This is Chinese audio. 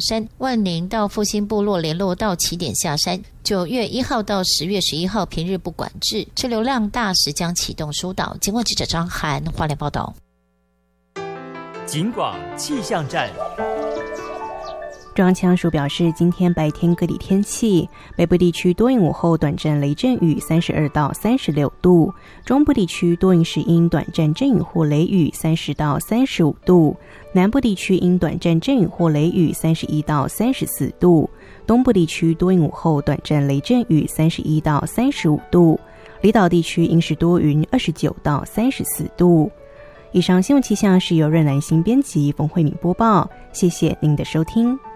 山，万宁到复兴部落联络道起点下山。9月1号到10月11号平日不管制，车流量大时将启动疏导。经过记者张涵花莲报道。 警广气象站。 中央气象署表示，今天白天各地天气，北部地区多云午后短暂雷阵雨32到36度，中部地区多云时阴短暂阵雨或雷雨30到35度，南部地区阴短暂阵雨或雷雨31到34度，东部地区多云午后短暂雷阵雨31到35度，离岛地区阴时多云29到34度。以上新闻气象是由任兰心编辑，冯慧敏播报，谢谢您的收听。